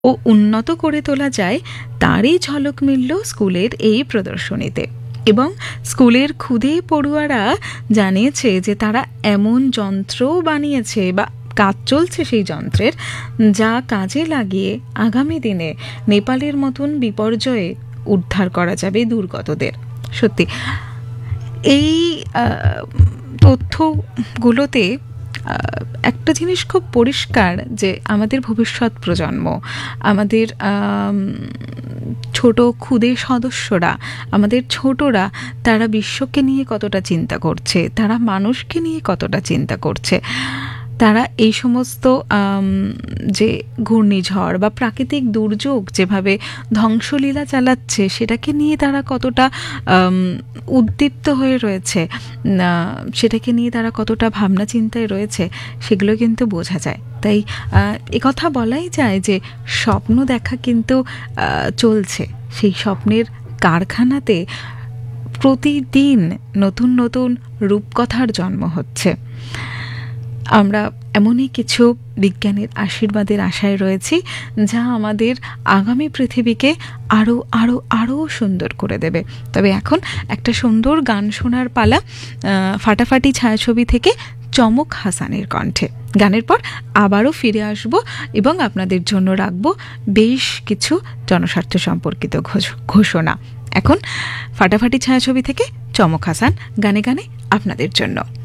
ও উন্নত করে তোলা যায় তারই ঝলক মিলল স্কুলের এই প্রদর্শনীতে। এবং স্কুলের ক্ষুদে পড়ুয়ারা জানিয়েছে যে তারা এমন যন্ত্র বানিয়েছে বা কাজ চলছে সেই যন্ত্রের, যা কাজে লাগিয়ে আগামী দিনে নেপালের মতন বিপর্যয়ে উদ্ধার করা যাবে দুর্গতদের। সত্যি এই তথ্যগুলোতে একটা জিনিস খুব পরিষ্কার যে আমাদের ভবিষ্যৎ প্রজন্ম, আমাদের ছোট ক্ষুদে সদস্যরা, আমাদের ছোটরা, তারা বিশ্বকে নিয়ে কতটা চিন্তা করছে, তারা মানুষকে নিয়ে কতটা চিন্তা করছে, তারা এই সমস্ত যে ঘূর্ণিঝড় বা প্রাকৃতিক দুর্যোগ যেভাবে ধ্বংসলীলা চালাচ্ছে সেটাকে নিয়ে তারা কতটা উদ্দীপ্ত হয়ে রয়েছে, সেটাকে নিয়ে তারা কতটা ভাবনা চিন্তায় রয়েছে, সেগুলো কিন্তু বোঝা যায়। তাই একথা বলাই যায় যে স্বপ্ন দেখা কিন্তু চলছে। সেই স্বপ্নের কারখানাতে প্রতিদিন নতুন নতুন রূপকথার জন্ম হচ্ছে। আমরা এমনই কিছু বিজ্ঞানের আশীর্বাদের আশায় রয়েছি যা আমাদের আগামী পৃথিবীকে আরও আরও আরও সুন্দর করে দেবে। তবে এখন একটা সুন্দর গান শোনার পালা, ফাটাফাটি ছায়াছবি থেকে চমক হাসানের কণ্ঠে। গানের পর আবারও ফিরে আসব এবং আপনাদের জন্য রাখব বেশ কিছু জনস্বার্থ সম্পর্কিত ঘোষণা। এখন ফাটাফাটি ছায়াছবি থেকে চমক হাসান গানে গানে আপনাদের জন্য।